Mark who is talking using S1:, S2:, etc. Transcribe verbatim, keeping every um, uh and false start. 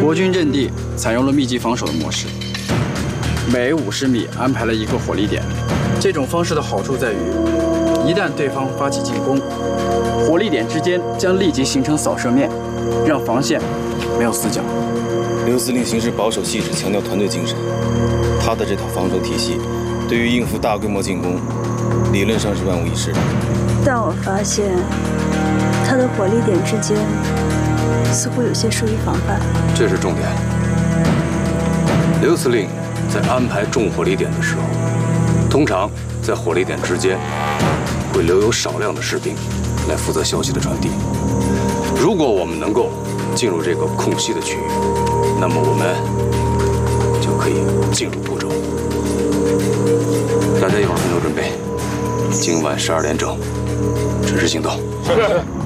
S1: 国军阵地采用了密集防守的模式，每五十米安排了一个火力点。这种方式的好处在于，一旦对方发起进攻，火力点之间将立即形成扫射面，让防线没有死角。
S2: 刘司令行事保守细致，强调团队精神。他的这套防守体系，对于应付大规模进攻，理论上是万无一失的。
S3: 但我发现，他的火力点之间似乎有些疏于防范。
S4: 这是重点。刘司令在安排重火力点的时候，通常在火力点之间会留有少量的士兵来负责消息的传递。如果我们能够进入这个空隙的区域，那么我们就可以进入亳州。大家一会儿分头准备，今晚十二点整，准时行动。是。